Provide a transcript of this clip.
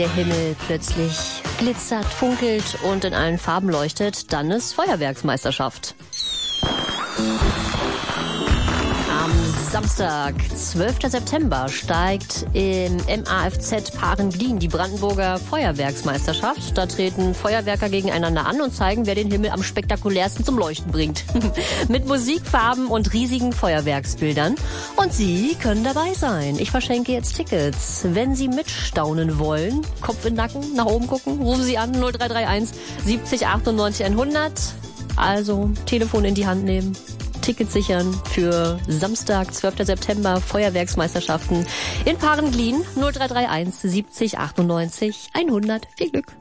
der Himmel plötzlich glitzert, funkelt und in allen Farben leuchtet, dann ist Feuerwerksmeisterschaft. Am Samstag, 12. September, steigt im MAFZ Parenglin die Brandenburger Feuerwerksmeisterschaft. Da treten Feuerwerker gegeneinander an und zeigen, wer den Himmel am spektakulärsten zum Leuchten bringt. Mit Musik, Farben und riesigen Feuerwerksbildern. Und Sie können dabei sein. Ich verschenke jetzt Tickets. Wenn Sie mitstaunen wollen, Kopf in den Nacken, nach oben gucken, rufen Sie an 0331 70 98 100. Also Telefon in die Hand nehmen. Tickets sichern für Samstag, 12. September, Feuerwerksmeisterschaften in Parenglin 0331 70 98 100. Viel Glück!